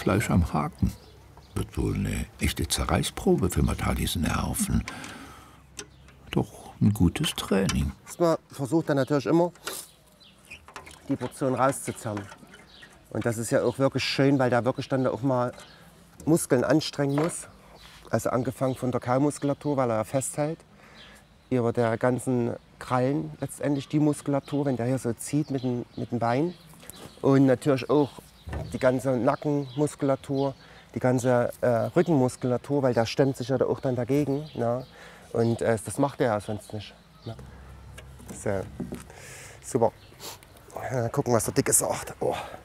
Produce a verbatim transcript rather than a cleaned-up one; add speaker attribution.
Speaker 1: Fleisch am Haken. Wird wohl eine echte Zerreißprobe für Matthijs Nerven. Doch ein gutes Training.
Speaker 2: Man versucht dann natürlich immer, die Portion rauszuzerren. Und das ist ja auch wirklich schön, weil der wirklich dann auch mal Muskeln anstrengen muss. Also angefangen von der Kaumuskulatur, weil er ja festhält, über der ganzen Krallen letztendlich die Muskulatur, wenn der hier so zieht mit dem, mit dem Bein. Und natürlich auch die ganze Nackenmuskulatur, die ganze äh, Rückenmuskulatur, weil der stemmt sich ja auch dann dagegen. Na? Und äh, das macht er ja sonst nicht. Na? So. Super. Mal gucken, was der Dicke sagt. Oh.